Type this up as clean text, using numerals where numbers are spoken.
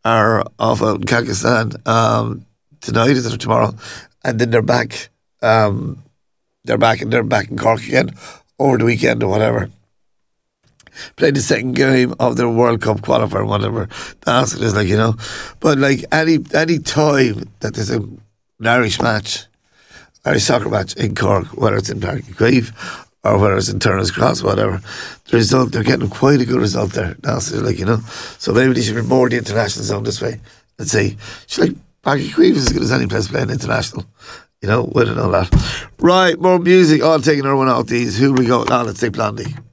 are off out in Kazakhstan tonight, is it, or tomorrow? And then they're back. They're back in Cork again over the weekend or whatever. Played the second game of their World Cup qualifier, whatever the answer is, like, you know. But like any time that there's an Irish match, Irish soccer match in Cork, whether it's in Park Creve or whether it's in Turner's Cross, whatever, the result, they're getting quite a good result there. That's like, you know. So maybe they should be more the international zone this way. Let's say, like, Park Creve is as good as any place playing international. You know, we don't know that. Right, more music. Oh, I'll take another one out these. Who we go? Now let's take Blondie.